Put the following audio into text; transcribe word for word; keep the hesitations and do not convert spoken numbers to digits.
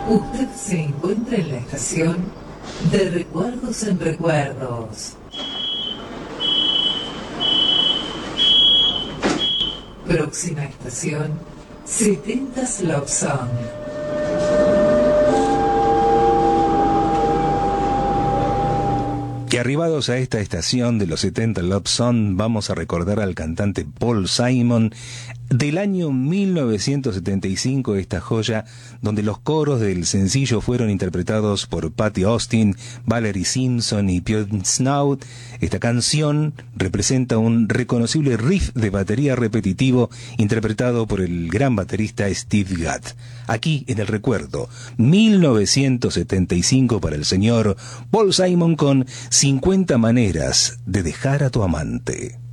Usted se encuentra en la estación de Recuerdos en Recuerdos. Próxima estación, setentas Love Song. Y arribados a esta estación de los setenta Love Song, vamos a recordar al cantante Paul Simon del año mil novecientos setenta y cinco, esta joya donde los coros del sencillo fueron interpretados por Patti Austin, Valerie Simpson y Pete Snow. Esta canción representa un reconocible riff de batería repetitivo interpretado por el gran baterista Steve Gadd. Aquí en el recuerdo, mil novecientos setenta y cinco para el señor Paul Simon con cincuenta maneras de dejar a tu amante.